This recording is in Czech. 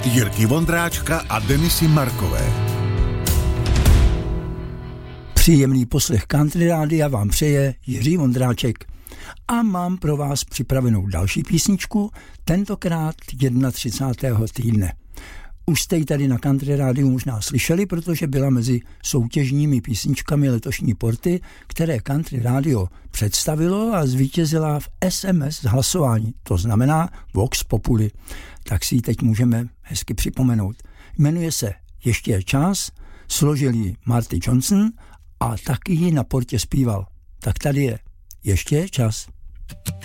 Jirky Vondráčka a Denisy Markové. Příjemný poslech Country Rádia vám přeje Jiří Vondráček. A mám pro vás připravenou další písničku, tentokrát 31. týdne. Už jste ji tady na Country Rádiu možná slyšeli, protože byla mezi soutěžními písničkami letošní porty, které Country Radio představilo a zvítězila v SMS hlasování, to znamená Vox Populi. Tak si ji teď můžeme hezky připomenout. Jmenuje se Ještě je čas, složil ji Marty Johnson a taky ji na portě zpíval. Tak tady je Ještě je čas.